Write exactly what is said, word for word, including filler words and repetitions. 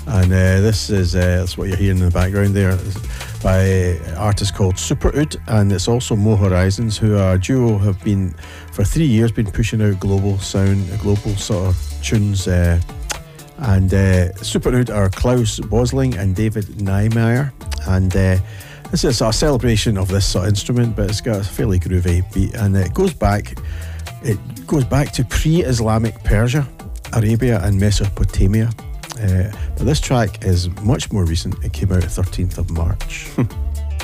And uh, this is uh, that's what you're hearing in the background there, by an artist called Super Oud, and it's also Mo Horizons, who are a duo, have been for three years been pushing out global sound, global sort of tunes. Uh, and uh, Super Oud are Klaus Bosling and David Niemeyer, and uh, this is a celebration of this sort of instrument, but it's got a fairly groovy beat, and it goes back. It goes back to pre-Islamic Persia, Arabia, and Mesopotamia. Uh, but this track is much more recent. It came out thirteenth of March.